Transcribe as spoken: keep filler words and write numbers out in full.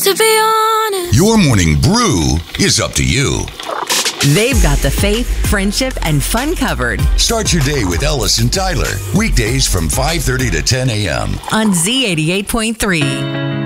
to be honest. Your morning brew is up to you. They've got the faith, friendship, and fun covered. Start your day with Ellis and Tyler. Weekdays from five thirty to ten a.m. on Z eighty-eight point three.